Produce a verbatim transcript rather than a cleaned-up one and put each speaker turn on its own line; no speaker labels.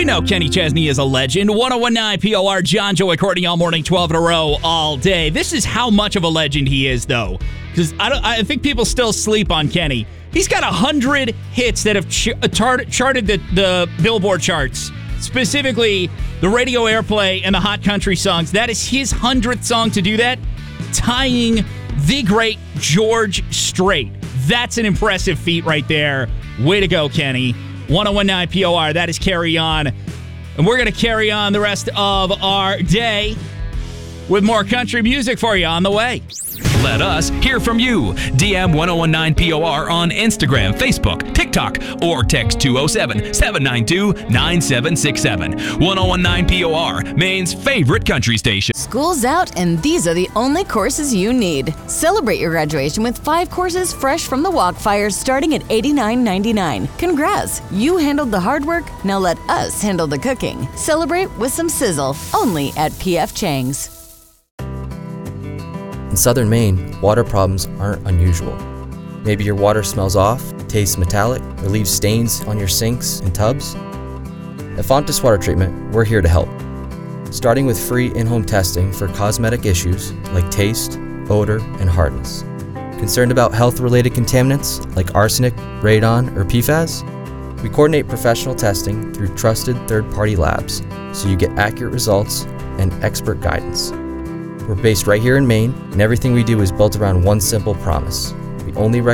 We know Kenny Chesney is a legend. one oh one point nine P O R, John Joey Courtney all morning, twelve in a row, all day. This is how much of a legend he is, though. Because I, don't, I think people still sleep on Kenny. He's got one hundred hits that have ch- chart- charted the, the Billboard charts. Specifically, the radio airplay and the hot country songs. That is his hundredth song to do that, tying the great George Strait. That's an impressive feat right there. Way to go, Kenny. one oh one point nine P O R, that is Carry On. And we're going to carry on the rest of our day with more country music for you on the way.
Let us hear from you. D M one oh one nine P O R on Instagram, Facebook, TikTok, or text two oh seven, seven nine two, nine seven six seven. one oh one nine P O R, Maine's favorite country station.
School's out, and these are the only courses you need. Celebrate your graduation with five courses fresh from the Walkfire starting at eighty-nine ninety-nine. Congrats, you handled the hard work, now let us handle the cooking. Celebrate with some sizzle, only at P F Chang's.
In southern Maine, water problems aren't unusual. Maybe your water smells off, tastes metallic, or leaves stains on your sinks and tubs. At Fontes Water Treatment, we're here to help. Starting with free in-home testing for cosmetic issues like taste, odor, and hardness. Concerned about health-related contaminants like arsenic, radon, or P FAS? We coordinate professional testing through trusted third-party labs so you get accurate results and expert guidance. We're based right here in Maine, and everything we do is built around one simple promise. We only recommend